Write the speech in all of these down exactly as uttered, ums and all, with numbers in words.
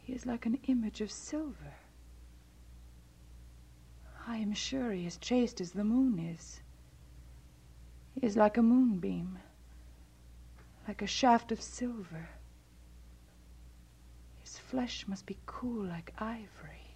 He is like an image of silver. I am sure he is chaste as the moon is. He is like a moonbeam, like a shaft of silver. His flesh must be cool like ivory.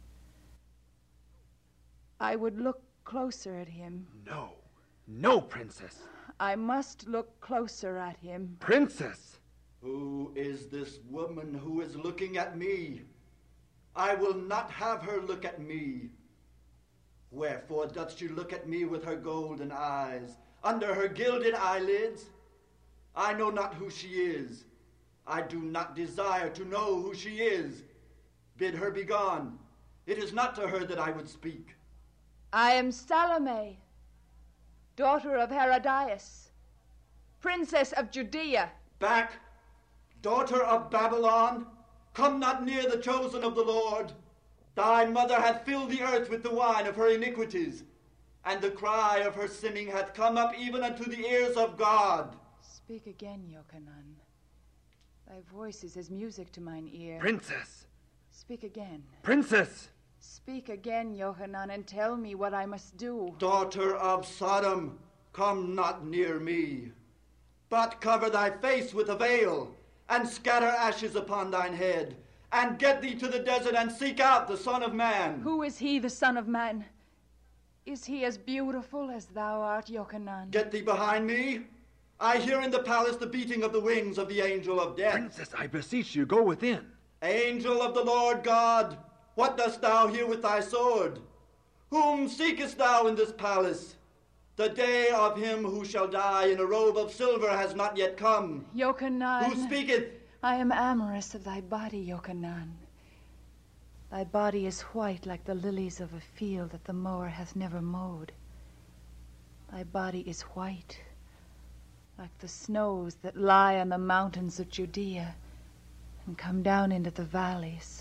I would look closer at him. No, no, Princess. I must look closer at him. Princess! Who is this woman who is looking at me? I will not have her look at me. Wherefore doth she look at me with her golden eyes, under her gilded eyelids? I know not who she is. I do not desire to know who she is. Bid her be gone. It is not to her that I would speak. I am Salome, daughter of Herodias, princess of Judea. Back, daughter of Babylon, come not near the chosen of the Lord. Thy mother hath filled the earth with the wine of her iniquities, and the cry of her sinning hath come up even unto the ears of God. Speak again, Yochanan. Thy voice is as music to mine ear. Princess! Speak again. Princess! Speak again, Yochanan, and tell me what I must do. Daughter of Sodom, come not near me, but cover thy face with a veil, and scatter ashes upon thine head, and get thee to the desert and seek out the Son of Man. Who is he, the Son of Man? Is he as beautiful as thou art, Yochanan? Get thee behind me. I hear in the palace the beating of the wings of the angel of death. Princess, I beseech you, go within. Angel of the Lord God, what dost thou here with thy sword? Whom seekest thou in this palace? The day of him who shall die in a robe of silver has not yet come. Yochanan. Who speaketh? I am amorous of thy body, Yochanan. Thy body is white like the lilies of a field that the mower hath never mowed. Thy body is white like the snows that lie on the mountains of Judea and come down into the valleys.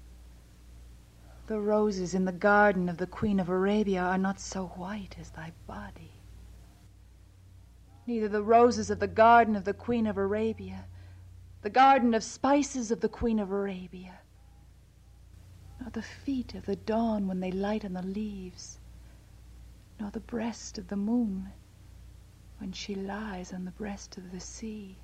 The roses in the garden of the Queen of Arabia are not so white as thy body. Neither the roses of the garden of the Queen of Arabia, the garden of spices of the Queen of Arabia, nor the feet of the dawn when they light on the leaves, nor the breast of the moon when she lies on the breast of the sea.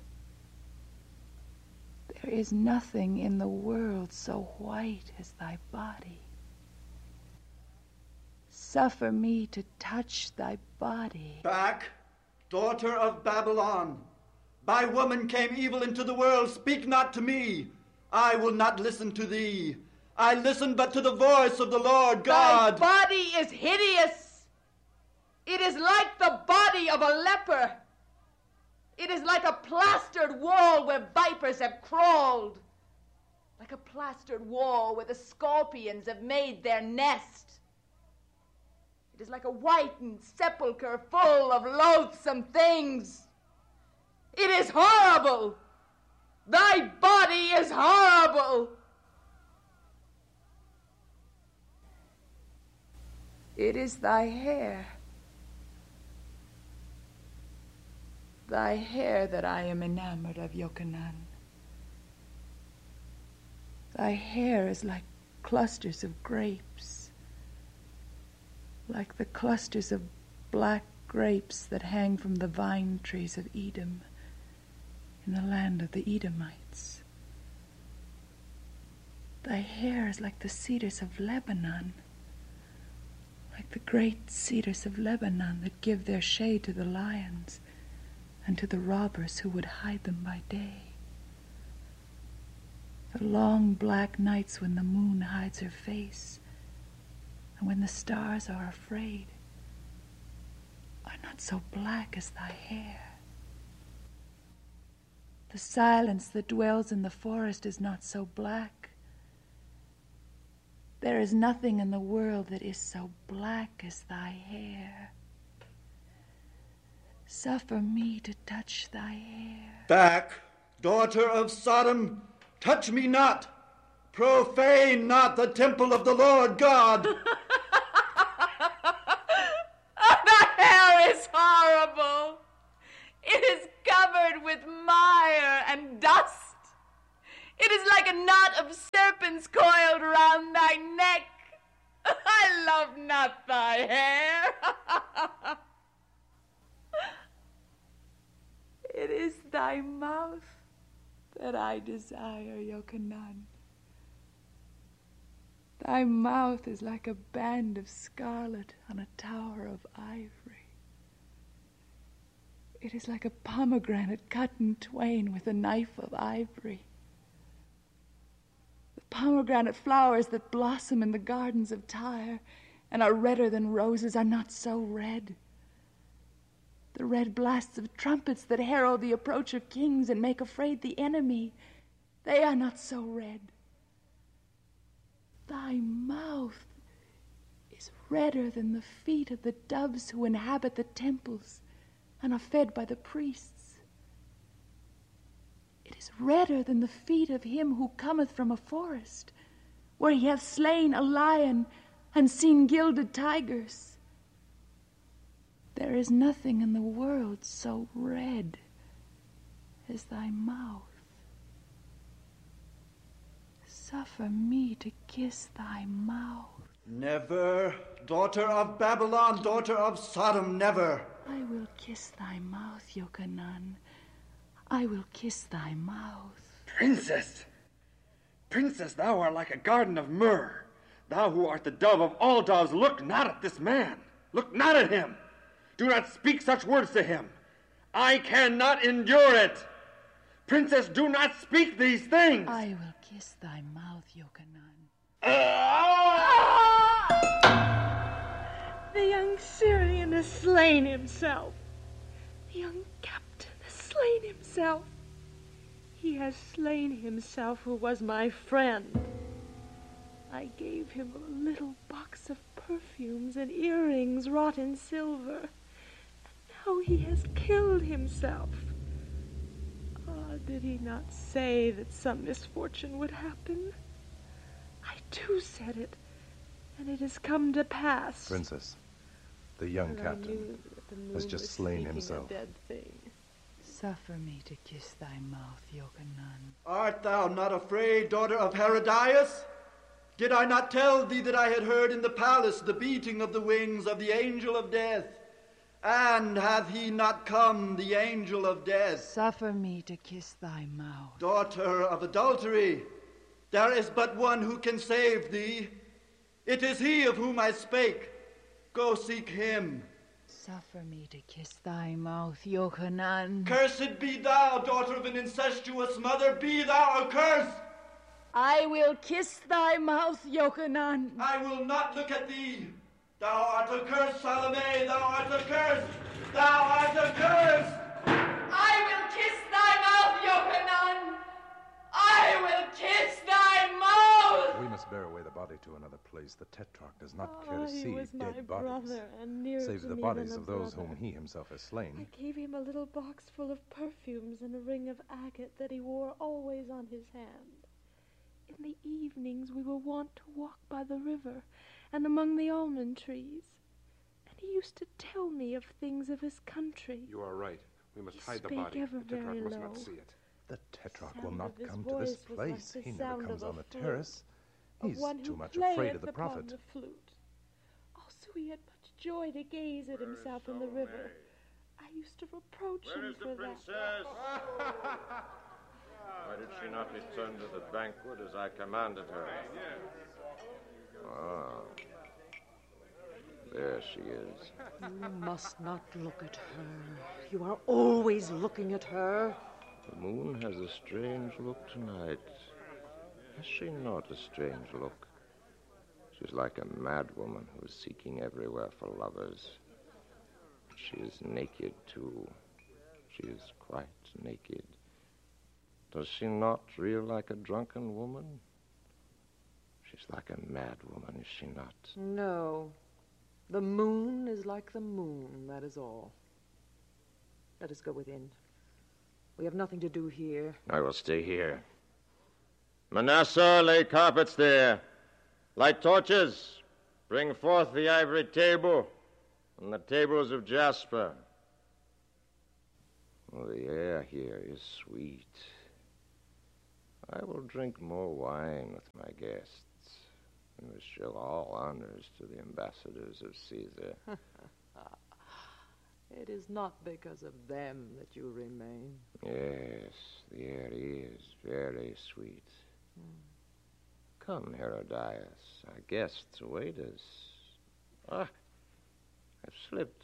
There is nothing in the world so white as thy body. Suffer me to touch thy body. Back, daughter of Babylon. By woman came evil into the world. Speak not to me. I will not listen to thee. I listen but to the voice of the Lord God. Thy body is hideous. It is like the body of a leper. It is like a plastered wall where vipers have crawled. Like a plastered wall where the scorpions have made their nest. It is like a whitened sepulchre full of loathsome things. It is horrible. Thy body is horrible. It is thy hair. Thy hair that I am enamored of, Yochanan. Thy hair is like clusters of grapes, like the clusters of black grapes that hang from the vine trees of Edom in the land of the Edomites. Thy hair is like the cedars of Lebanon, like the great cedars of Lebanon that give their shade to the lions and to the robbers who would hide them by day. The long black nights when the moon hides her face and when the stars are afraid are not so black as thy hair. The silence that dwells in the forest is not so black. There is nothing in the world that is so black as thy hair. Suffer me to touch thy hair. Back, daughter of Sodom, touch me not. Profane not the temple of the Lord God. The hair is horrible. It is covered with mire and dust. It is like a knot of serpents coiled round thy neck. I love not thy hair. It is thy mouth that I desire, Yochanan. Thy mouth is like a band of scarlet on a tower of ivory. It is like a pomegranate cut in twain with a knife of ivory. The pomegranate flowers that blossom in the gardens of Tyre and are redder than roses are not so red. The red blasts of trumpets that herald the approach of kings and make afraid the enemy, they are not so red. Thy mouth is redder than the feet of the doves who inhabit the temples and are fed by the priests. It is redder than the feet of him who cometh from a forest, where he hath slain a lion and seen gilded tigers. There is nothing in the world so red as thy mouth. Suffer me to kiss thy mouth. Never, daughter of Babylon, daughter of Sodom, never. I will kiss thy mouth, Yochanan. I will kiss thy mouth. Princess! Princess, thou art like a garden of myrrh. Thou who art the dove of all doves, look not at this man. Look not at him. Do not speak such words to him. I cannot endure it. Princess, do not speak these things. I will kiss thy mouth, Yochanan. Ah! The young Syrian has slain himself. The young captain has slain himself. He has slain himself who was my friend. I gave him a little box of perfumes and earrings wrought in silver. And now he has killed himself. Ah, did he not say that some misfortune would happen? I too said it, and it has come to pass. Princess, the young And I captain knew that the moon has just was slain seeking himself. A dead thing. Suffer me to kiss thy mouth, Yochanan. Art thou not afraid, daughter of Herodias? Did I not tell thee that I had heard in the palace the beating of the wings of the angel of death? And hath he not come, the angel of death? Suffer me to kiss thy mouth. Daughter of adultery, there is but one who can save thee. It is he of whom I spake. Go seek him. Suffer me to kiss thy mouth, Yochanan. Cursed be thou, daughter of an incestuous mother, be thou accursed! I will kiss thy mouth, Yochanan. I will not look at thee. Thou art accursed, Salome, thou art accursed! Thou art accursed! I will kiss thy mouth, Yochanan. I will kiss thy mouth. We must bear away the body to another place. The Tetrarch does not Ah, care to he see was my dead bodies, brother, and nearer save to the me bodies than a of those brother. whom he himself has slain. I gave him a little box full of perfumes and a ring of agate that he wore always on his hand. In the evenings we were wont to walk by the river and among the almond trees, and he used to tell me of things of his country. You are right. We must He hide the spake body. ever The Tetrarch very must low. not see it. The Tetrarch sound will not of his come to this voice was like place. the He never sound comes of a on the flute, terrace. Of He's one too who much afraid playeth of the upon prophet. the flute. Also, he had much joy to gaze at himself in the river. I used to reproach him for that. Why did she not return to the banquet as I commanded her? Ah, there she is. You must not look at her. You are always looking at her. The moon has a strange look tonight. Has she not a strange look? She's like a madwoman who is seeking everywhere for lovers. She is naked, too. She is quite naked. Does she not reel like a drunken woman? She's like a mad woman, is she not? No. The moon is like the moon, that is all. Let us go within. We have nothing to do here. I will stay here. Manasseh, lay carpets there. Light torches. Bring forth the ivory table and the tables of jasper. Oh, the air here is sweet. I will drink more wine with my guests, and will show all honors to the ambassadors of Caesar. It is not because of them that you remain. Yes, the air is very sweet. Hmm. Come, Herodias, our guests await us. Ah, I've slipped.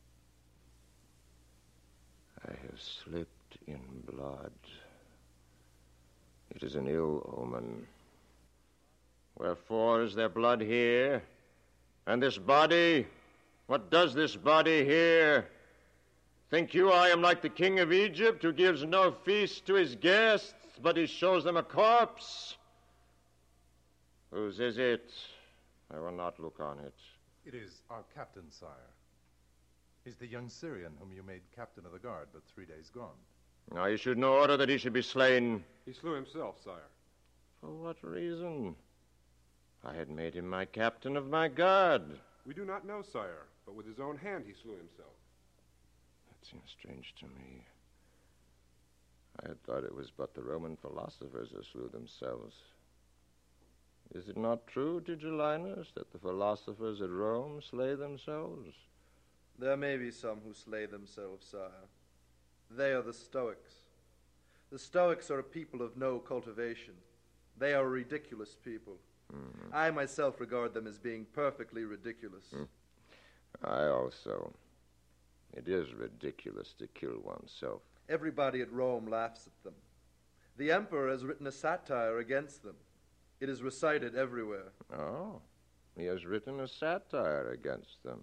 I have slipped in blood. It is an ill omen. Wherefore is there blood here? And this body? What does this body here? Think you I am like the king of Egypt, who gives no feast to his guests, but he shows them a corpse? Whose is it? I will not look on it. It is our captain, sire. He's the young Syrian whom you made captain of the guard but three days gone. Now you should no order that he should be slain. He slew himself, sire. For what reason? I had made him my captain of my guard. We do not know, sire, but with his own hand he slew himself. That seems strange to me. I had thought it was but the Roman philosophers who slew themselves. Is it not true, Tigellinus, that the philosophers at Rome slay themselves? There may be some who slay themselves, sire. They are the Stoics. The Stoics are a people of no cultivation. They are a ridiculous people. Mm-hmm. I myself regard them as being perfectly ridiculous. Mm. I also. It is ridiculous to kill oneself. Everybody at Rome laughs at them. The emperor has written a satire against them. It is recited everywhere. Oh, he has written a satire against them.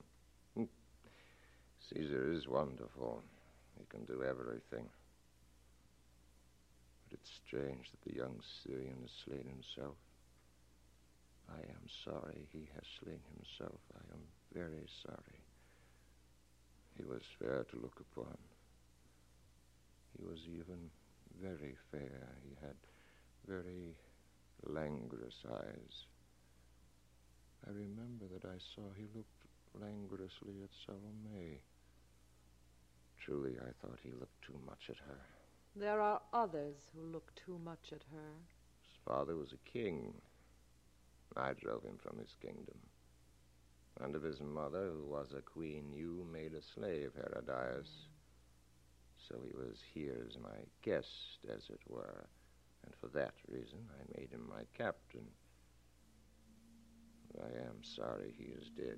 Caesar is wonderful. He can do everything. But it's strange that the young Syrian has slain himself. I am sorry he has slain himself. I am very sorry. He was fair to look upon. He was even very fair. He had very languorous eyes. I remember that I saw he looked languorously at Salome. Truly, I thought he looked too much at her. There are others who look too much at her. His father was a king. I drove him from his kingdom. And of his mother, who was a queen, you made a slave, Herodias. So he was here as my guest, as it were. And for that reason, I made him my captain. I am sorry he is dead.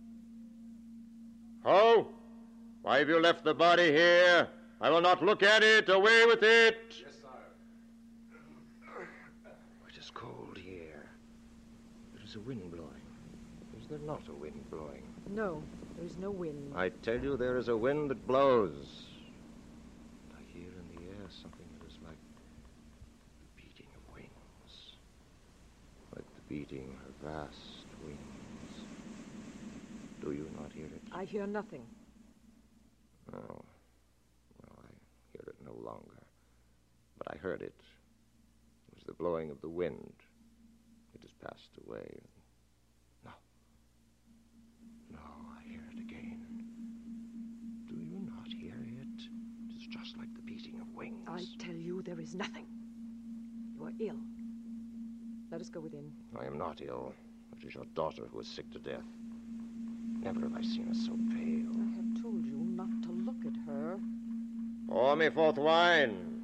Ho! Why have you left the body here? I will not look at it. Away with it! Yes, sire. It is cold here. There is a wind blowing. Is there not a wind blowing? No, there is no wind. I tell you, there is a wind that blows. I hear in the air something that is like the beating of wings. Like the beating of vast wings. Do you not hear it? I hear nothing. Oh. Well, I hear it no longer. But I heard it. It was the blowing of the wind. It has passed away. No. No, I hear it again. Do you not hear it? It is just like the beating of wings. I tell you, there is nothing. You are ill. Let us go within. I am not ill. It is your daughter who is sick to death. Never have I seen her so pale. I have told you not to look at her. Pour me forth wine.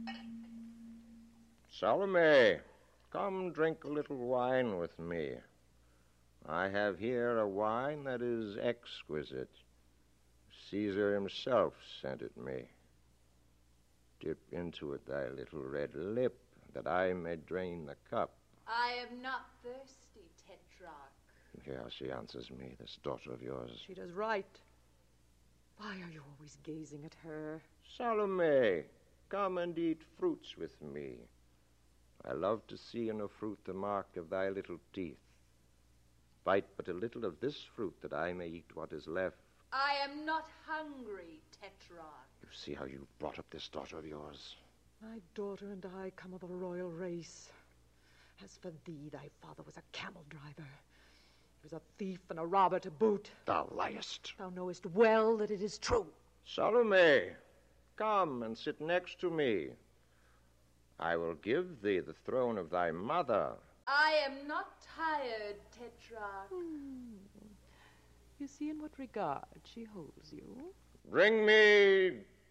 Salome, come drink a little wine with me. I have here a wine that is exquisite. Caesar himself sent it me. Dip into it thy little red lip, that I may drain the cup. I am not thirsty, Tetrarch. Here she answers me, this daughter of yours. She does right. Why are you always gazing at her? Salome, come and eat fruits with me. I love to see in a fruit the mark of thy little teeth. Bite but a little of this fruit, that I may eat what is left. I am not hungry, Tetrarch. You see how you brought up this daughter of yours. My daughter and I come of a royal race. As for thee, thy father was a camel driver. He was a thief and a robber to boot. Thou liest. Thou knowest well that it is true. Salome, come and sit next to me. I will give thee the throne of thy mother. I am not tired, Tetrarch. Hmm. You see in what regard she holds you. Bring me...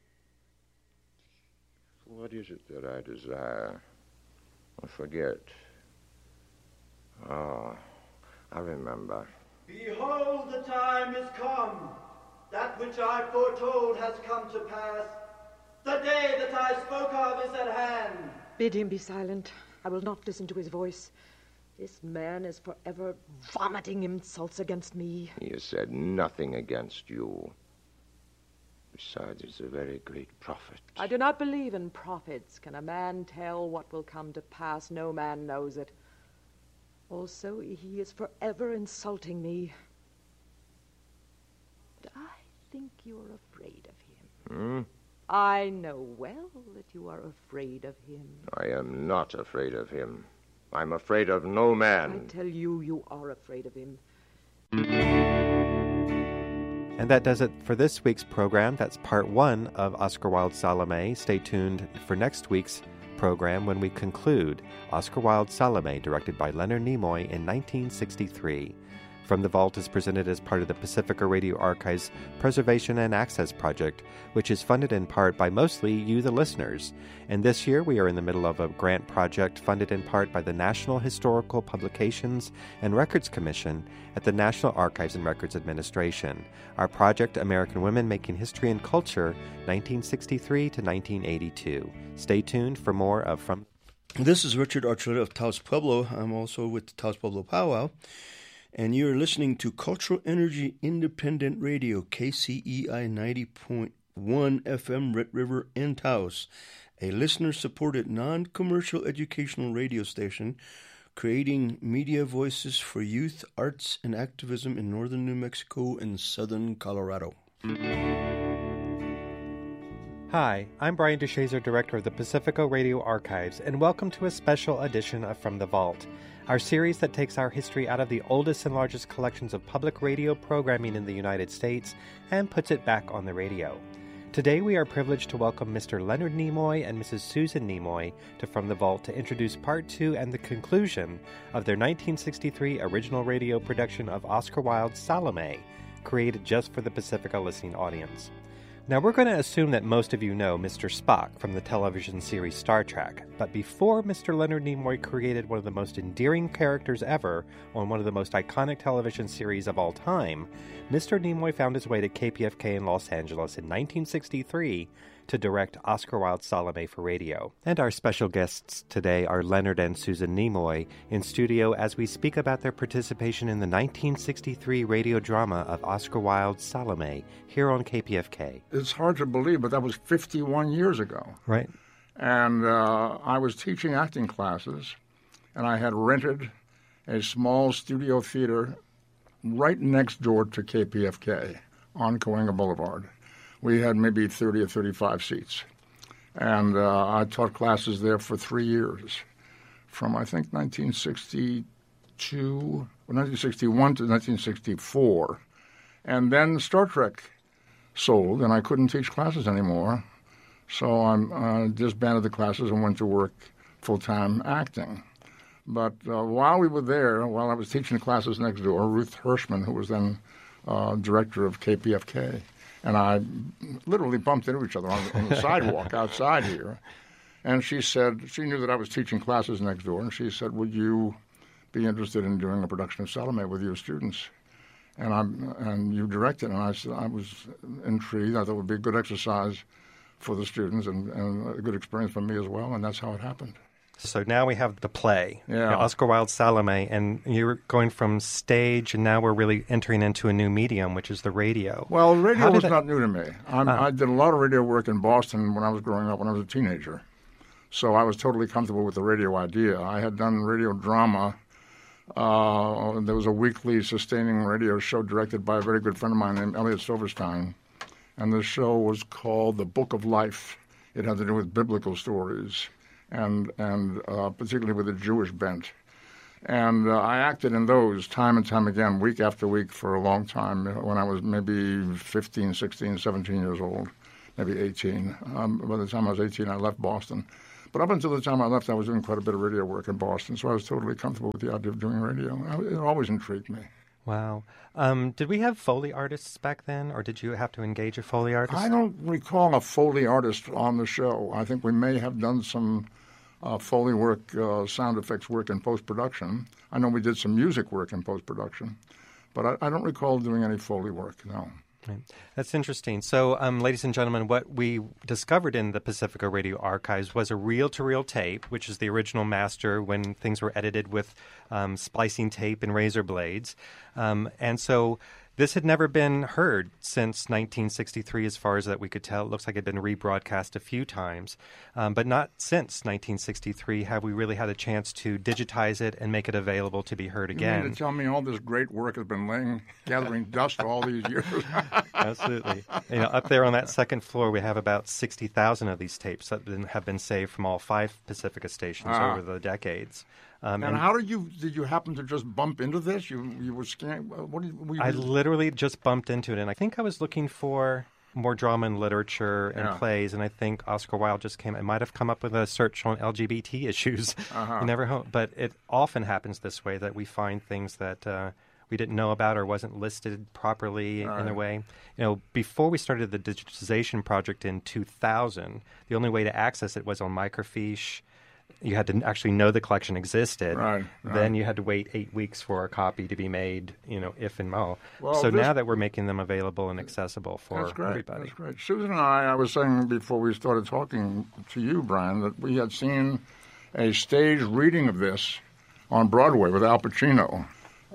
What is it that I desire? I forget. Oh, I remember. Behold, the time is come. That which I foretold has come to pass. The day that I spoke of is at hand. Bid him be silent. I will not listen to his voice. This man is forever vomiting insults against me. He has said nothing against you. Besides, he's a very great prophet. I do not believe in prophets. Can a man tell what will come to pass? No man knows it. Also, he is forever insulting me. But I think you are afraid of him. Hmm? I know well that you are afraid of him. I am not afraid of him. I'm afraid of no man. I tell you, you are afraid of him. And that does it for this week's program. That's part one of Oscar Wilde's Salome. Stay tuned for next week's program when we conclude Oscar Wilde's Salome, directed by Leonard Nimoy in nineteen sixty-three. From the Vault is presented as part of the Pacifica Radio Archives Preservation and Access Project, which is funded in part by mostly you, the listeners. And this year we are in the middle of a grant project funded in part by the National Historical Publications and Records Commission at the National Archives and Records Administration. Our project, American Women Making History and Culture, nineteen sixty-three to nineteen eighty-two. Stay tuned for more of From... This is Richard Archuleta of Taos Pueblo. I'm also with the Taos Pueblo Powwow. And you're listening to Cultural Energy Independent Radio, K C E I ninety point one F M, Red River in Taos, a listener-supported non-commercial educational radio station creating media voices for youth, arts, and activism in northern New Mexico and southern Colorado. Hi, I'm Brian DeShazer, Director of the Pacifica Radio Archives, and welcome to a special edition of From the Vault, our series that takes our history out of the oldest and largest collections of public radio programming in the United States and puts it back on the radio. Today we are privileged to welcome Mister Leonard Nimoy and Missus Susan Nimoy to From the Vault to introduce part two and the conclusion of their nineteen sixty-three original radio production of Oscar Wilde's Salome, created just for the Pacifica listening audience. Now, we're going to assume that most of you know Mister Spock from the television series Star Trek, but before Mister Leonard Nimoy created one of the most endearing characters ever on one of the most iconic television series of all time, Mister Nimoy found his way to K P F K in Los Angeles in nineteen sixty-three to direct Oscar Wilde's Salome for radio. And our special guests today are Leonard and Susan Nimoy in studio as we speak about their participation in the nineteen sixty-three radio drama of Oscar Wilde's Salome here on K P F K. It's hard to believe, but that was fifty-one years ago. Right. And uh, I was teaching acting classes, and I had rented a small studio theater right next door to K P F K on Cahuenga Boulevard. We had maybe thirty or thirty-five seats. And uh, I taught classes there for three years, from I think nineteen sixty-two, nineteen sixty-one to nineteen sixty-four. And then Star Trek sold, and I couldn't teach classes anymore. So I uh, disbanded the classes and went to work full-time acting. But uh, while we were there, while I was teaching classes next door, Ruth Hirschman, who was then uh, director of K P F K, and I literally bumped into each other on, on the sidewalk outside here. And she said, she knew that I was teaching classes next door, and she said, would you be interested in doing a production of Salome with your students? And I and you directed, and I said I was intrigued. I thought it would be a good exercise for the students and, and a good experience for me as well, and that's how it happened. So now we have the play, yeah. you know, Oscar Wilde's Salome, and you're going from stage, and now we're really entering into a new medium, which is the radio. Well, radio was that... not new to me. I'm, uh. I did a lot of radio work in Boston when I was growing up, when I was a teenager. So I was totally comfortable with the radio idea. I had done radio drama. Uh, there was a weekly sustaining radio show directed by a very good friend of mine named Elliot Silverstein, and the show was called The Book of Life. It had to do with biblical stories, and and uh, particularly with a Jewish bent. And uh, I acted in those time and time again, week after week, for a long time, when I was maybe fifteen, sixteen, seventeen years old, maybe eighteen. Um, by the time I was eighteen, I left Boston. But up until the time I left, I was doing quite a bit of radio work in Boston, so I was totally comfortable with the idea of doing radio. It always intrigued me. Wow. Um, did we have Foley artists back then, or did you have to engage a Foley artist? I don't recall a Foley artist on the show. I think we may have done some uh, Foley work, uh, sound effects work in post-production. I know we did some music work in post-production, but I, I don't recall doing any Foley work, no. Right. That's interesting. So, um, ladies and gentlemen, what we discovered in the Pacifica Radio Archives was a reel-to-reel tape, which is the original master when things were edited with um, splicing tape and razor blades. Um, and so this had never been heard since nineteen sixty-three, as far as that we could tell. It looks like it had been rebroadcast a few times. Um, but not since nineteen sixty-three have we really had a chance to digitize it and make it available to be heard again. You mean to tell me all this great work has been laying, gathering dust all these years? Absolutely. You know, up there on that second floor, we have about sixty thousand of these tapes that have been saved from all five Pacifica stations ah. over the decades. Um, and, and how did you did you happen to just bump into this? You you were scanning. What did you, I literally just bumped into it, and I think I was looking for more drama and literature and yeah. plays, and I think Oscar Wilde just came. I might have come up with a search on L G B T issues. Uh-huh. You never hope, but it often happens this way, that we find things that uh, we didn't know about or wasn't listed properly right. in a way. You know, before we started the digitization project in two thousand, the only way to access it was on microfiche. You had to actually know the collection existed. Right, right. Then you had to wait eight weeks for a copy to be made, you know, if and all. Well, so this, now that we're making them available and accessible for that's great, everybody. That's great. Susan and I, I was saying before we started talking to you, Brian, that we had seen a stage reading of this on Broadway with Al Pacino.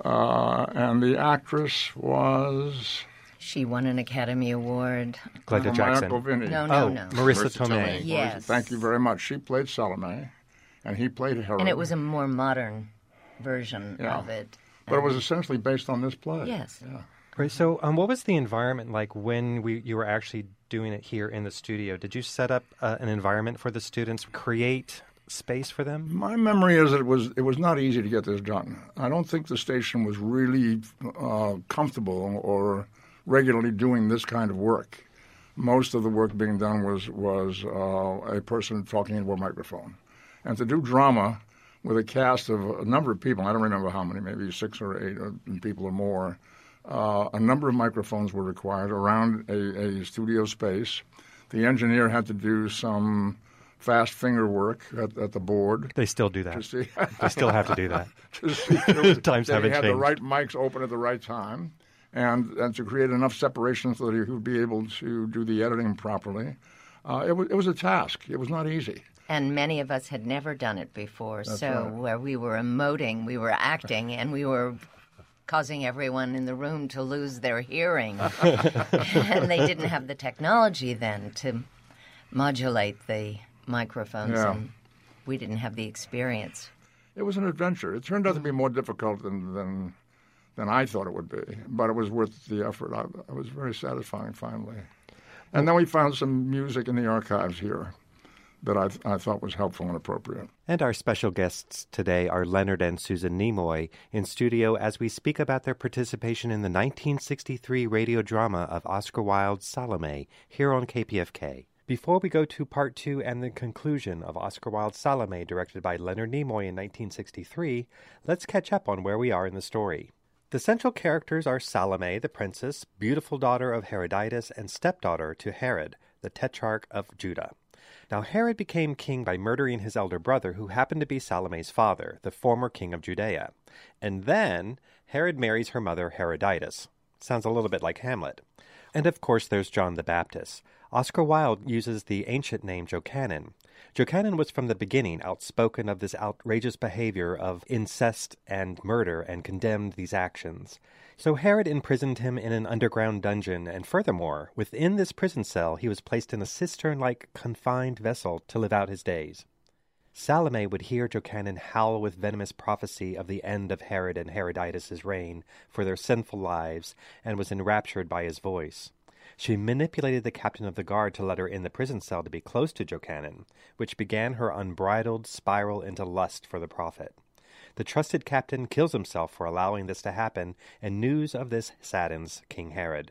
Uh, and the actress was... She won an Academy Award. Glenda Jackson. My Uncle Vinny. No, no, oh, no. Marissa, Marissa Tomei. Tomei. Yes. Thank you very much. She played Salome, and he played Herod. And it was a more modern version yeah. of it. But it was essentially based on this play. Yes. Yeah. Right. So, um, what was the environment like when we you were actually doing it here in the studio? Did you set up uh, an environment for the students, create space for them? My memory is that it was it was not easy to get this done. I don't think the station was really uh, comfortable or regularly doing this kind of work. Most of the work being done was was uh, a person talking into a microphone, and to do drama with a cast of a number of people, I don't remember how many, maybe six or eight or people or more, uh, a number of microphones were required around a, a studio space. The engineer had to do some fast finger work at, at the board. They still do that. To see, they still have to do that. to see that Times they haven't had changed. the right mics open at the right time, and, and to create enough separation so that he would be able to do the editing properly. Uh, it, was, it was a task. It was not easy. And many of us had never done it before, That's so right. where we were emoting, we were acting, and we were causing everyone in the room to lose their hearing. And they didn't have the technology then to modulate the microphones, Yeah. and we didn't have the experience. It was an adventure. It turned out to be more difficult than than, than I thought it would be, but it was worth the effort. I, it was very satisfying finally. And then we found some music in the archives here that I, I thought was helpful and appropriate. And our special guests today are Leonard and Susan Nimoy in studio as we speak about their participation in the nineteen sixty-three radio drama of Oscar Wilde's Salome here on K P F K. Before we go to part two and the conclusion of Oscar Wilde's Salome, directed by Leonard Nimoy in nineteen sixty-three, let's catch up on where we are in the story. The central characters are Salome, the princess, beautiful daughter of Herodotus and stepdaughter to Herod, the tetrarch of Judah. Now, Herod became king by murdering his elder brother, who happened to be Salome's father, the former king of Judea. And then Herod marries her mother, Herodias. Sounds a little bit like Hamlet. And of course, there's John the Baptist. Oscar Wilde uses the ancient name Jochanan. Jochanan was from the beginning outspoken of this outrageous behavior of incest and murder and condemned these actions. So Herod imprisoned him in an underground dungeon, and furthermore, within this prison cell he was placed in a cistern-like confined vessel to live out his days. Salome would hear Jochanan howl with venomous prophecy of the end of Herod and Herodias' reign for their sinful lives, and was enraptured by his voice. She manipulated the captain of the guard to let her in the prison cell to be close to Jochanan, which began her unbridled spiral into lust for the prophet. The trusted captain kills himself for allowing this to happen, and news of this saddens King Herod.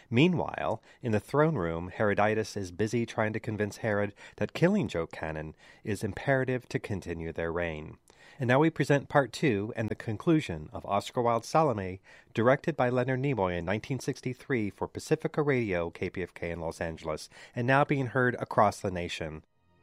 Meanwhile, in the throne room, Herodotus is busy trying to convince Herod that killing Joe Cannon is imperative to continue their reign. And now we present part two and the conclusion of Oscar Wilde's Salome, directed by Leonard Nimoy in nineteen sixty-three for Pacifica Radio, K P F K in Los Angeles, and now being heard across the nation.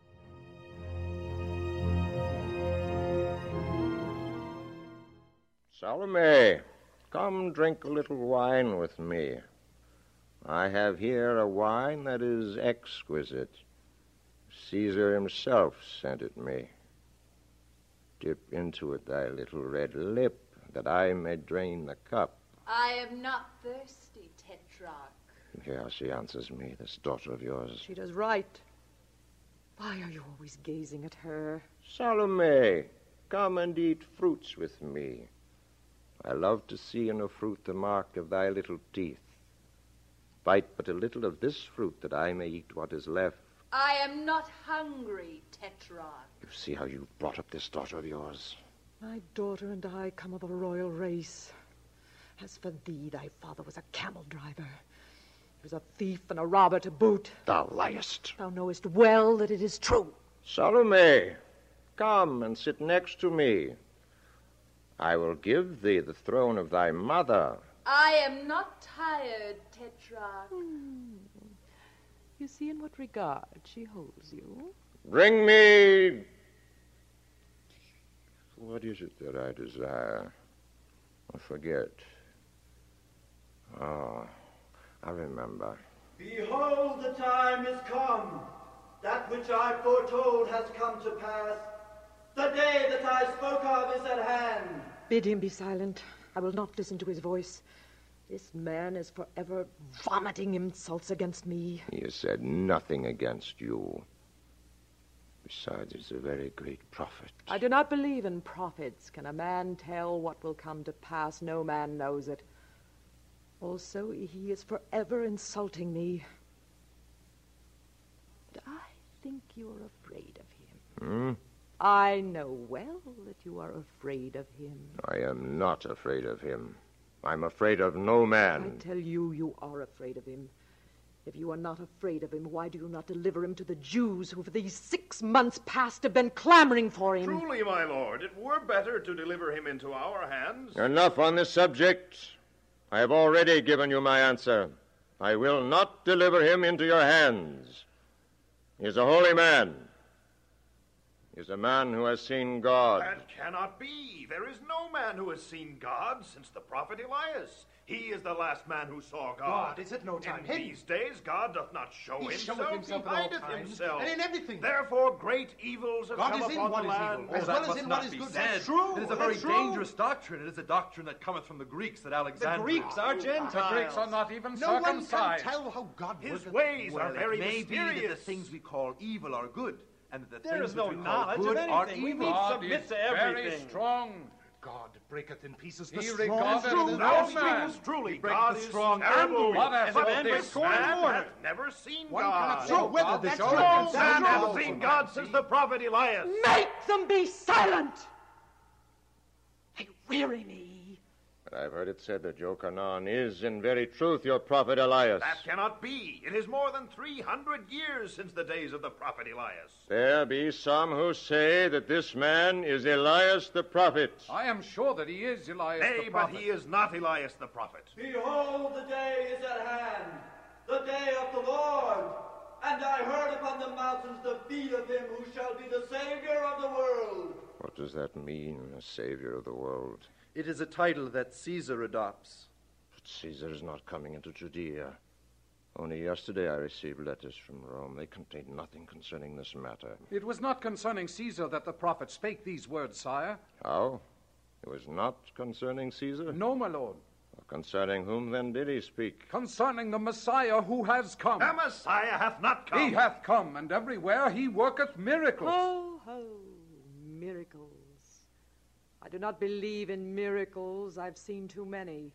Salome, come drink a little wine with me. I have here a wine that is exquisite. Caesar himself sent it me. Dip into it thy little red lip, that I may drain the cup. I am not thirsty, Tetrarch. Here she answers me, this daughter of yours. She does right. Why are you always gazing at her? Salome, come and eat fruits with me. I love to see in a fruit the mark of thy little teeth. Bite but a little of this fruit, that I may eat what is left. I am not hungry, Tetrarch. You see how you brought up this daughter of yours. My daughter and I come of a royal race. As for thee, thy father was a camel driver. He was a thief and a robber to boot. Thou liest. Thou knowest well that it is true. Salome, come and sit next to me. I will give thee the throne of thy mother. I am not tired, Tetrarch. Hmm. You see in what regard she holds you? Bring me... What is it that I desire? I forget. Oh, I remember. Behold, the time is come. That which I foretold has come to pass. The day that I spoke of is at hand. Bid him be silent. I will not listen to his voice. This man is forever vomiting insults against me. He has said nothing against you. Besides, he's a very great prophet. I do not believe in prophets. Can a man tell what will come to pass? No man knows it. Also, he is forever insulting me. But I think you are afraid of him. Hmm? I know well that you are afraid of him. I am not afraid of him. I'm afraid of no man. I tell you, you are afraid of him. If you are not afraid of him, why do you not deliver him to the Jews who for these six months past have been clamoring for him? Truly, my lord, it were better to deliver him into our hands. Enough on this subject. I have already given you my answer. I will not deliver him into your hands. He is a holy man. He is a man who has seen God. That cannot be. There is no man who has seen God since the prophet Elias. He is the last man who saw God. God is at no time In hidden. these days, God doth not show He himself. showeth himself he at all hideth times, himself. and in everything. Therefore, great evils have God come is in upon what the is land. evil, as well as in what is good. That's true. It is a That's very true. dangerous doctrine. It is a doctrine that cometh from the Greeks at Alexandria. Greeks are Gentiles. The Greeks are not even No one can circumcised. tell how God His worketh. ways well, are very it may mysterious. be that the things we call evil are good, and that the There things is no which we knowledge call of good are anything. We evil. need God submit is to very everything. strong. God breaketh in pieces the He strong. regardeth and the no no man. speaks truly. He breaks God the is strong and terrible. the weak. And But then this this man man hath never seen One God. cannot show whether God that's is true. all No That's man true. hath seen God since the prophet Elias. Make them be silent! They weary me. But I've heard it said that Jochanan is in very truth your prophet Elias. That cannot be. It is more than three hundred years since the days of the prophet Elias. There be some who say that this man is Elias the prophet. I am sure that he is Elias Nay, the but prophet. he is not Elias the prophet. Behold, the day is at hand, the day of the Lord. And I heard upon the mountains the feet of him who shall be the Savior of the world. What does that mean, a savior of the world? It is a title that Caesar adopts. But Caesar is not coming into Judea. Only yesterday I received letters from Rome. They contained nothing concerning this matter. It was not concerning Caesar that the prophet spake these words, sire. How? It was not concerning Caesar? No, my lord. Concerning whom then did he speak? Concerning the Messiah who has come. The Messiah hath not come. He hath come, and everywhere he worketh miracles. Ho, ho, miracles. I do not believe in miracles. I've seen too many.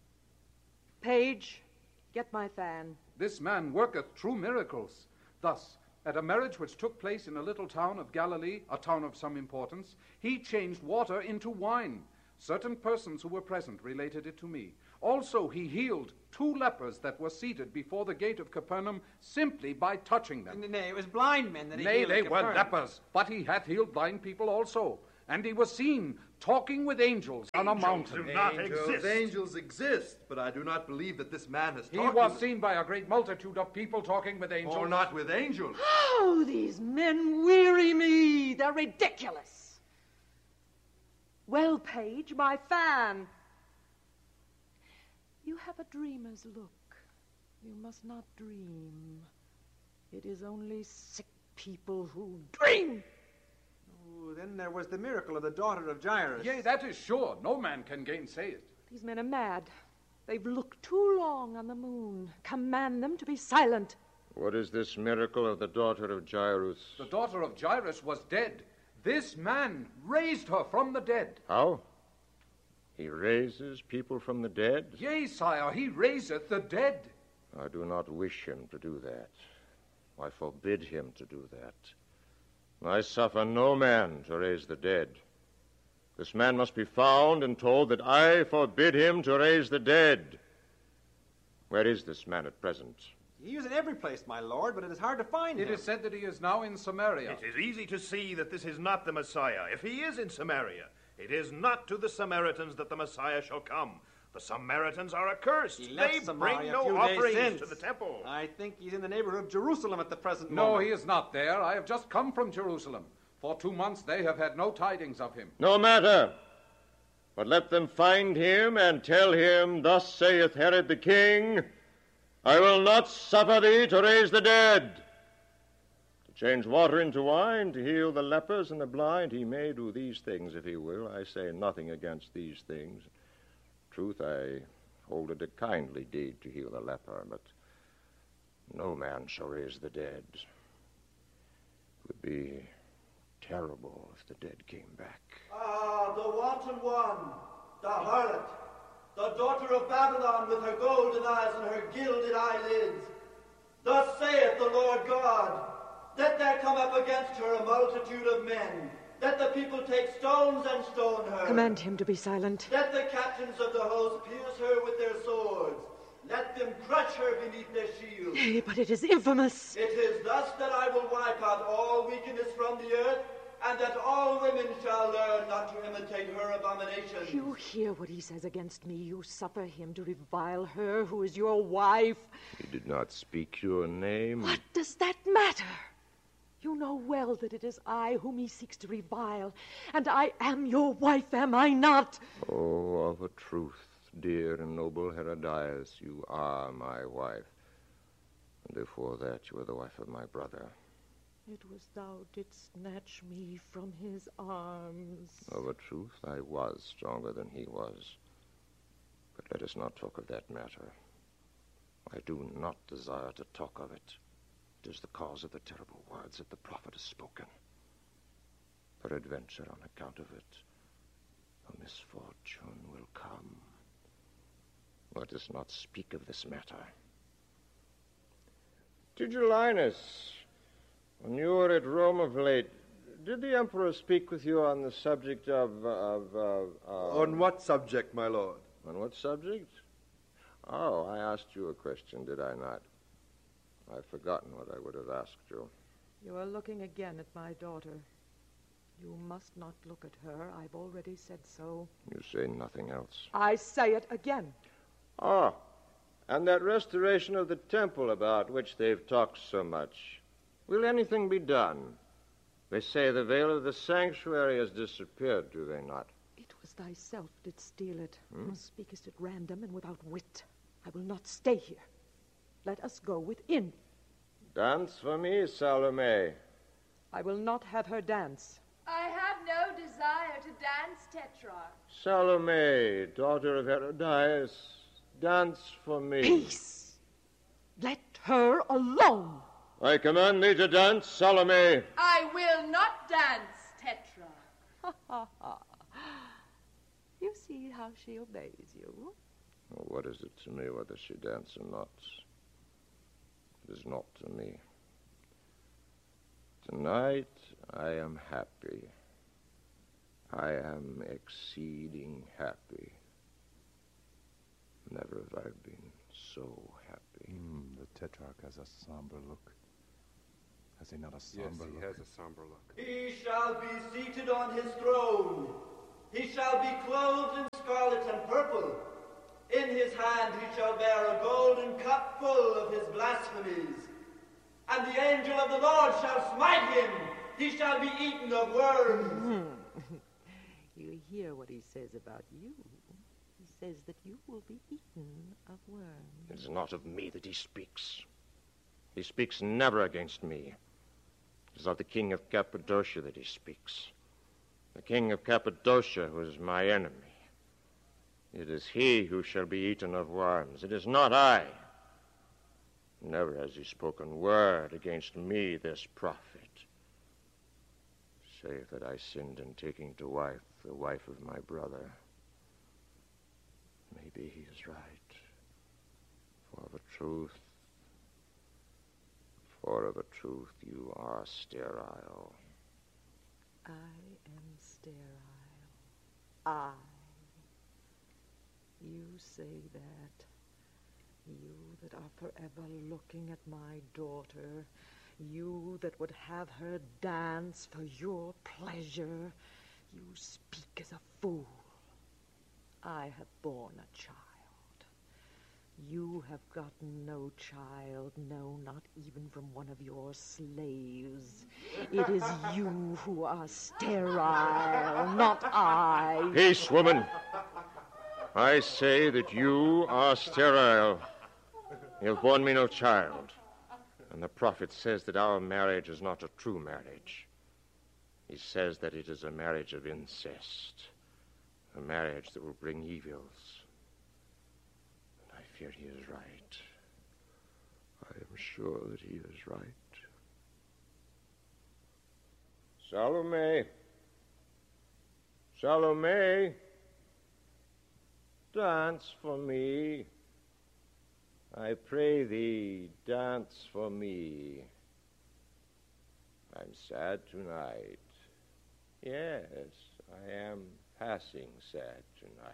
Page, get my fan. This man worketh true miracles. Thus, at a marriage which took place in a little town of Galilee, a town of some importance, he changed water into wine, Certain persons who were present related it to me. Also, he healed two lepers that were seated before the gate of Capernaum simply by touching them. Nay, it was blind men that he Nay, healed. they at were Capernaum. lepers, but he hath healed blind people also. And he was seen talking with angels on a mountain. do not Angels, exist. angels exist, but I do not believe that this man has He talked was with- seen by a great multitude of people talking with angels. Or not with angels. Oh, these men weary me. They're ridiculous. Well, Page, my fan. You have a dreamer's look. You must not dream. It is only sick people who dream. Oh, then there was the miracle of the daughter of Jairus. Yea, that is sure. No man can gainsay it. These men are mad. They've looked too long on the moon. Command them to be silent. What is this miracle of the daughter of Jairus? The daughter of Jairus was dead. This man raised her from the dead. How? He raises people from the dead? Yea, sire, he raiseth the dead. I do not wish him to do that. I forbid him to do that. I suffer no man to raise the dead. This man must be found and told that I forbid him to raise the dead. Where is this man at present? He is in every place, my lord, but it is hard to find It him. is said that he is now in Samaria. It is easy to see that this is not the Messiah. If he is in Samaria, it is not to the Samaritans that the Messiah shall come. The Samaritans are accursed. He left They Samaria bring a no few days offerings since. to the temple. I think he's in the neighborhood of Jerusalem at the present No, moment. he is not there. I have just come from Jerusalem. For two months they have had no tidings of him. No matter. But let them find him and tell him, thus saith Herod the king, I will not suffer thee to raise the dead. To change water into wine, to heal the lepers and the blind, he may do these things if he will. I say nothing against these things. Truth, I hold it a kindly deed to heal a leper, but no man shall raise the dead. It would be terrible if the dead came back. Ah, the wanton one, the harlot, the daughter of Babylon with her golden eyes and her gilded eyelids. Thus saith the Lord God, let there come up against her a multitude of men. Let the people take stones and stone her. Command him to be silent. Let the captains of the host pierce her with their swords. Let them crush her beneath their shields. Nay, but it is infamous. It is thus that I will wipe out all wickedness from the earth, and that all women shall learn not to imitate her abominations. You hear what he says against me. You suffer him to revile her who is your wife. He did not speak your name. What does that matter? You know well that it is I whom he seeks to revile, and I am your wife, am I not? Oh, of a truth, dear and noble Herodias, you are my wife. And before that, you were the wife of my brother. It was thou didst snatch me from his arms. Of a truth, I was stronger than he was. But let us not talk of that matter. I do not desire to talk of it. It is the cause of the terrible words that the prophet has spoken. Peradventure, on account of it, a misfortune will come. Let us not speak of this matter. Tigellinus, when you were at Rome of late, did the emperor speak with you on the subject of... of uh, uh, On what subject, my lord? On what subject? Oh, I asked you a question, did I not? I've forgotten what I would have asked you. You are looking again at my daughter. You must not look at her. I've already said so. You say nothing else. I say it again. Ah, and that restoration of the temple about which they've talked so much. Will anything be done? They say the veil of the sanctuary has disappeared, do they not? It was thyself did steal it. Hmm? Thou speakest at random and without wit. I will not stay here. Let us go within. Dance for me, Salome. I will not have her dance. I have no desire to dance, Tetrarch. Salome, daughter of Herodias, dance for me. Peace! Let her alone! I command thee to dance, Salome. I will not dance, Tetrarch. You see how she obeys you. Well, what is it to me whether she dance or not? It is not to me. Tonight I am happy. I am exceeding happy. Never have I been so happy. Mm, the Tetrarch has a somber look. Has he not a somber yes, he look? has a somber look. He shall be seated on his throne. He shall be clothed in scarlet and purple. In his hand he shall bear a golden cup full of his blasphemies. And the angel of the Lord shall smite him. He shall be eaten of worms. You hear what he says about you. He says that you will be eaten of worms. It is not of me that he speaks. He speaks never against me. It is of the king of Cappadocia that he speaks. The king of Cappadocia, who is my enemy. It is he who shall be eaten of worms. It is not I. Never has he spoken word against me, this prophet, save that I sinned in taking to wife the wife of my brother. Maybe he is right. For of a truth, for of a truth you are sterile. I am sterile. I. You say that. You that are forever looking at my daughter. You that would have her dance for your pleasure. You speak as a fool. I have borne a child. You have gotten no child, no, not even from one of your slaves. It is you who are sterile, not I. Peace, woman. I say that you are sterile. You have borne me no child. And the prophet says that our marriage is not a true marriage. He says that it is a marriage of incest, a marriage that will bring evils. And I fear he is right. I am sure that he is right. Salome. Salome. Dance for me. I pray thee, dance for me. I'm sad tonight. Yes, I am passing sad tonight.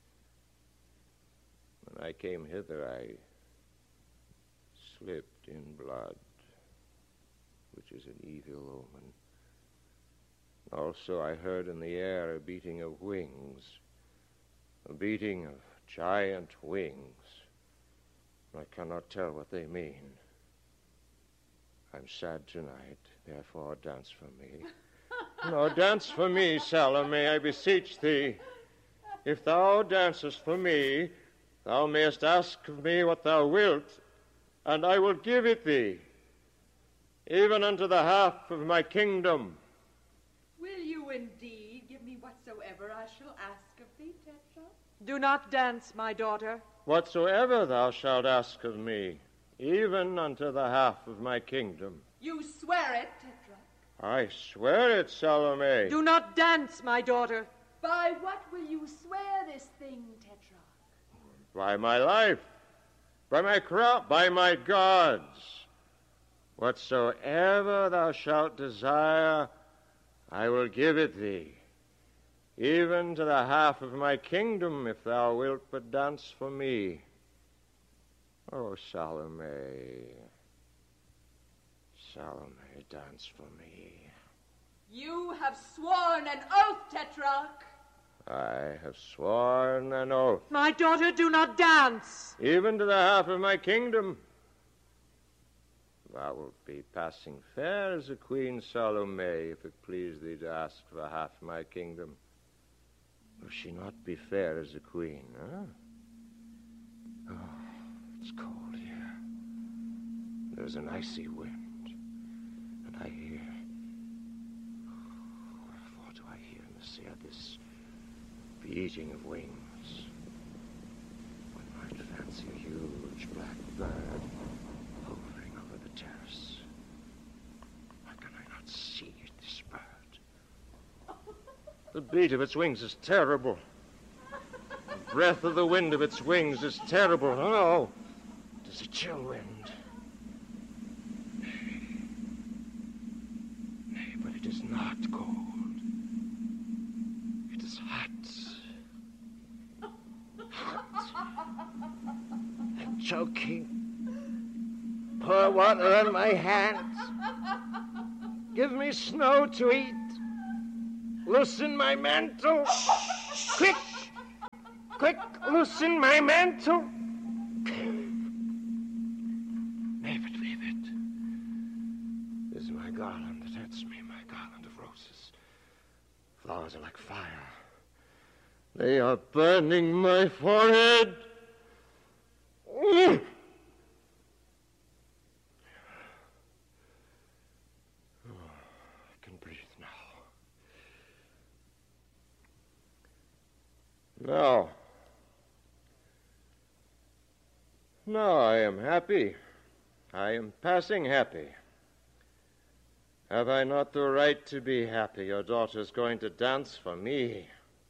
When I came hither, I slipped in blood, which is an evil omen. Also, I heard in the air a beating of wings, a beating of giant wings. I cannot tell what they mean. I'm sad tonight, therefore dance for me. No, dance for me, Salome, I beseech thee. If thou dancest for me, thou mayest ask of me what thou wilt, and I will give it thee, even unto the half of my kingdom. Will you indeed give me whatsoever I shall ask of thee, Tetra? Do not dance, my daughter. Whatsoever thou shalt ask of me, even unto the half of my kingdom. You swear it, Tetra? I swear it, Salome. Do not dance, my daughter. By what will you swear this thing, Tetra? By my life, by my crown, by my gods. Whatsoever thou shalt desire, I will give it thee, even to the half of my kingdom, if thou wilt but dance for me. Oh, Salome, Salome, dance for me. You have sworn an oath, Tetrarch. I have sworn an oath. My daughter, do not dance. Even to the half of my kingdom. Thou wilt be passing fair as a queen, Salome, if it please thee to ask for half my kingdom. Will she not be fair as a queen, huh? Oh, it's cold here. There's an icy wind, and I hear... What do I hear in this air? This beating of wings. One might fancy a huge black bird hovering over the terrace. Why can I not see this bird? The beat of its wings is terrible. The breath of the wind of its wings is terrible. Oh, it is a chill wind. Nay, but it is not cold. choking. Pour water on my hands. Give me snow to eat. Loosen my mantle. Quick! Quick, loosen my mantle. Leave it, leave it. This is my garland. That's me, my garland of roses. Flowers are like fire. They are burning my forehead. Mm. Oh, I can breathe now. Now. Now I am happy. I am passing happy. Have I not the right to be happy? Your daughter's going to dance for me.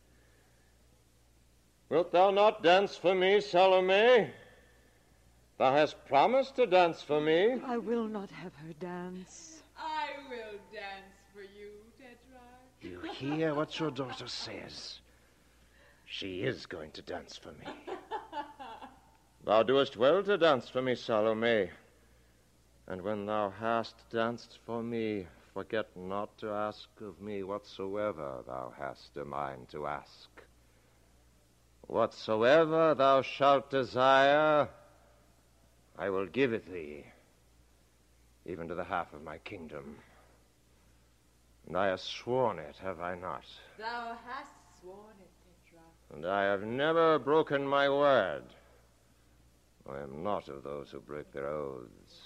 Wilt thou not dance for me, Salome? Thou hast promised to dance for me. I will not have her dance. I will dance for you, Tetrarch. You hear what your daughter says. She is going to dance for me. Thou doest well to dance for me, Salome. And when thou hast danced for me, forget not to ask of me whatsoever thou hast a mind to ask. Whatsoever thou shalt desire, I will give it thee, even to the half of my kingdom. And I have sworn it, have I not? Thou hast sworn it, Tetrarch. And I have never broken my word. I am not of those who break their oaths.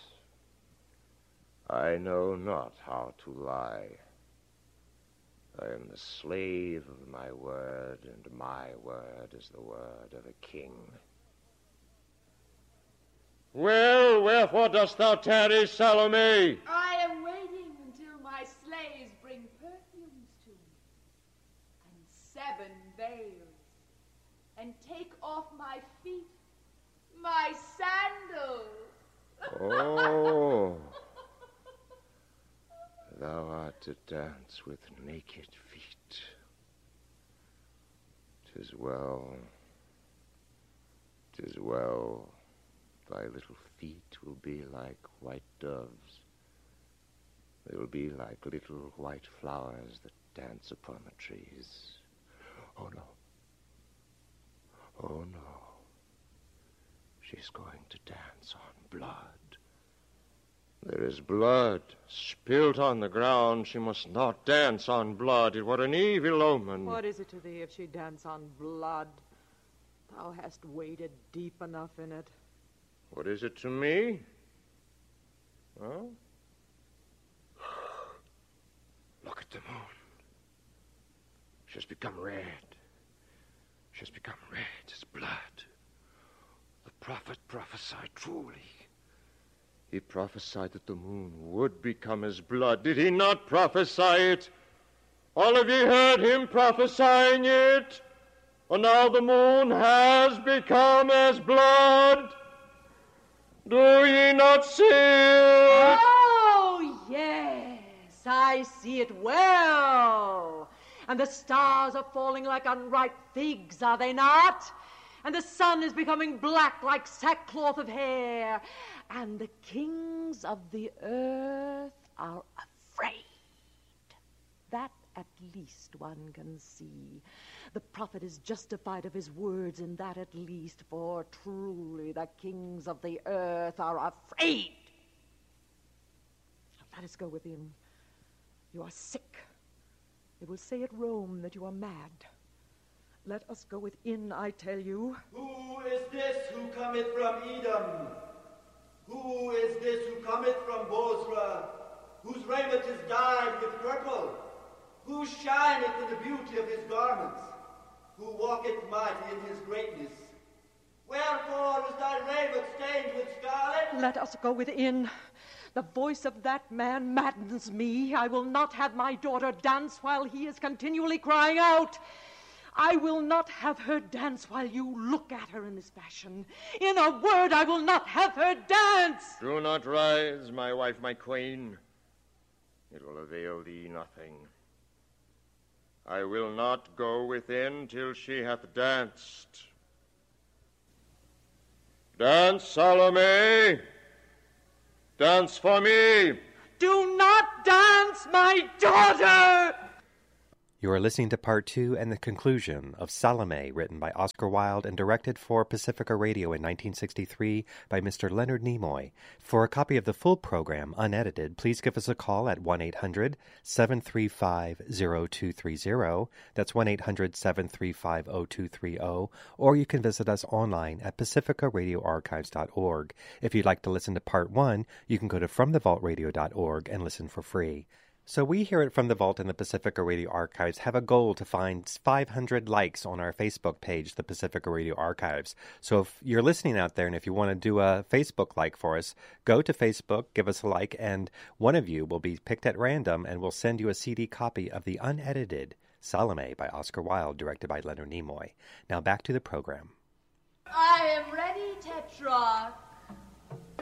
I know not how to lie. I am the slave of my word, and my word is the word of a king. Well, wherefore dost thou tarry, Salome? I am waiting until my slaves bring perfumes to me, and seven veils, and take off my feet, my sandals. Oh. Thou art to dance with naked feet. 'Tis well. 'Tis well. Thy little feet will be like white doves. They will be like little white flowers that dance upon the trees. Oh, no. Oh, no. She's going to dance on blood. There is blood spilt on the ground. She must not dance on blood. It were an evil omen. What is it to thee if she dance on blood? Thou hast waded deep enough in it. What is it to me? Well, look at the moon. She has become red. She has become red as blood. The prophet prophesied truly. He prophesied that the moon would become as blood. Did he not prophesy it? All of you heard him prophesying it? And now the moon has become as blood. Do ye not see it? Oh, yes, I see it well. And the stars are falling like unripe figs, are they not? And the sun is becoming black like sackcloth of hair. And the kings of the earth are afraid. That at least one can see. The prophet is justified of his words in that at least, for truly the kings of the earth are afraid. Let us go within. You are sick. They will say at Rome that you are mad. Let us go within, I tell you. Who is this who cometh from Edom? Who is this who cometh from Bozrah, whose raiment is dyed with purple? Who shineth in the beauty of his garments? Who walketh mighty in his greatness? Wherefore is thy raiment stained with scarlet? Let us go within. The voice of that man maddens me. I will not have my daughter dance while he is continually crying out. I will not have her dance while you look at her in this fashion. In a word, I will not have her dance. Do not rise, my wife, my queen. It will avail thee nothing. I will not go within till she hath danced. Dance, Salome. Dance for me. Do not dance, my daughter! You are listening to part two and the conclusion of Salome, written by Oscar Wilde and directed for Pacifica Radio in nineteen sixty-three by Mister Leonard Nimoy. For a copy of the full program, unedited, please give us a call at one eight hundred seven three five zero two three zero. That's one eight hundred seven three five zero two three zero. Or you can visit us online at pacifica radio archives dot org. If you'd like to listen to part one, you can go to from the vault radio dot org and listen for free. So we here at From the Vault and the Pacifica Radio Archives have a goal to find five hundred likes on our Facebook page, the Pacifica Radio Archives. So if you're listening out there and if you want to do a Facebook like for us, go to Facebook, give us a like, and one of you will be picked at random and we'll send you a C D copy of the unedited Salome by Oscar Wilde, directed by Leonard Nimoy. Now back to the program. I am ready, Tetrarch.